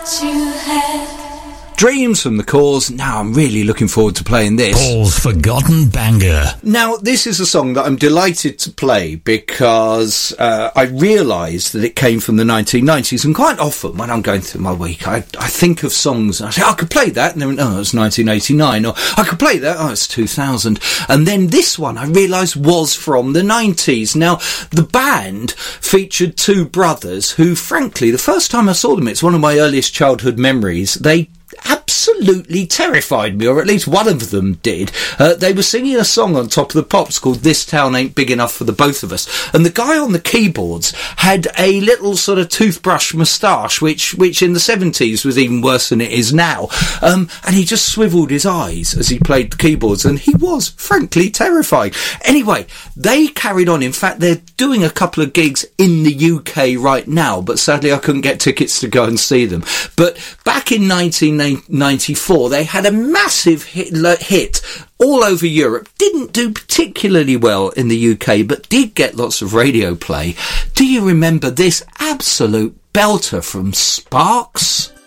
Dreams from the Cause. Now I'm really looking forward to playing this. Paul's Forgotten Banger. Now, this is a song that I'm delighted to play because I realised that it came from the 1990s, and quite often when I'm going through my week, I think of songs and I say, I could play that, and then, oh, it's 1989, or I could play that, oh, it's 2000. And then this one I realised was from the 90s. Now, the band featured two brothers who, frankly, the first time I saw them, it's one of my earliest childhood memories, they absolutely terrified me, or at least one of them did. They were singing a song on Top of the Pops called This Town Ain't Big Enough for the Both of Us, and the guy on the keyboards had a little sort of toothbrush moustache, which in the 70s was even worse than it is now, and he just swiveled his eyes as he played the keyboards, and he was frankly terrifying. Anyway, they carried on. In fact, they're doing a couple of gigs in the UK right now, but sadly I couldn't get tickets to go and see them. But back in 1994, they had a massive hit all over Europe. Didn't do particularly well in the UK, but did get lots of radio play. Do you remember this absolute belter from Sparks?